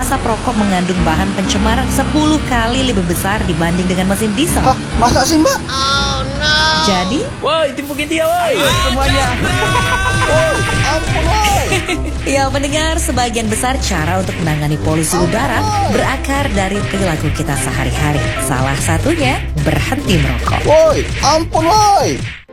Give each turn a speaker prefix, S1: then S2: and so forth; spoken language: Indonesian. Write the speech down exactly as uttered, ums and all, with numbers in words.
S1: asap rokok mengandung bahan pencemar sepuluh kali lebih besar dibanding dengan mesin diesel.
S2: Hah, masa sih mbak?
S1: Jadi,
S3: Woi, timpukin dia, woi.
S2: Semuanya. Oh, ampun woi.
S1: ya mendengar sebagian besar cara untuk menangani polusi udara berakar dari perilaku kita sehari-hari. Salah satunya berhenti merokok.
S2: Woi, ampun woi.